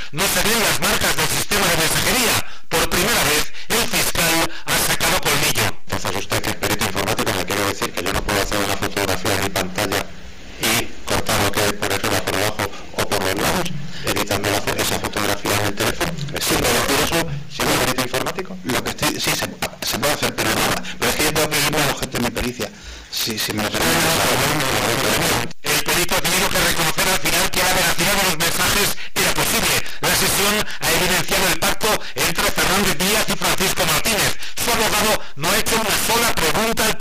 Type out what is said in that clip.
no se ven las marcas del sistema de mensajería. Por primera vez, el fiscal ha sacado colmillo. Entonces usted, que es perito informático, me quiere decir que yo no puedo hacer una fotografía de mi pantalla y cortar lo que hay por arriba, por abajo o por los lados, editando esa fotografía en el teléfono. ¿Sin decir eso, siendo perito informático? Lo que estoy, sí, se puede hacer, pero es que yo tengo que irme a los gente de mi pericia. Si me permite. El perito ha tenido que reconocer al final que la veracidad de los mensajes era posible. La sesión ha evidenciado el pacto entre Fernández Díaz y Francisco Martínez. Su abogado no ha hecho una sola pregunta al